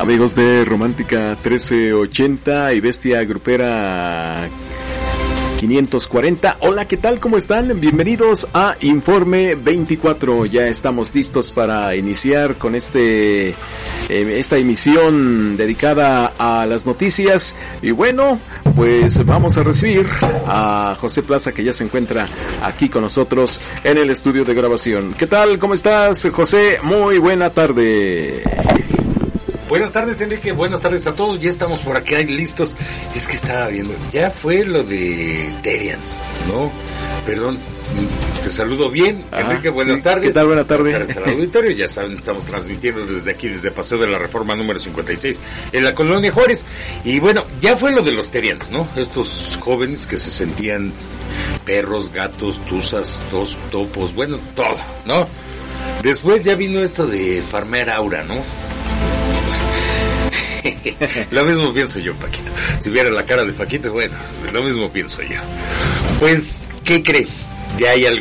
Amigos de Romántica 1380 y Bestia Grupera 540. Hola, ¿qué tal? ¿Cómo están? Bienvenidos a Informe 24. Ya estamos listos para iniciar con esta emisión dedicada a las noticias. Y bueno, pues vamos a recibir a José Plaza, que ya se encuentra aquí con nosotros en el estudio de grabación. ¿Qué tal? ¿Cómo estás, José? Muy buena tarde. Buenas tardes, Enrique, buenas tardes a todos, ya estamos por acá listos. Es que estaba viendo, ya fue lo de Terians, ¿no? Perdón, te saludo bien, Enrique, buenas tardes. ¿Qué tal? Buenas tardes. Buenas tardes al auditorio, ya saben, estamos transmitiendo desde aquí, desde Paseo de la Reforma número 56, en la Colonia Juárez. Y bueno, ya fue lo de los Terians, ¿no? Estos jóvenes que se sentían perros, gatos, tuzas, topos, bueno, todo, ¿no? Después ya vino esto de farmear aura, ¿no? Lo mismo pienso yo, Paquito. Si viera la cara de Paquito, bueno, lo mismo pienso yo. Pues, ¿qué cree? Ya hay algo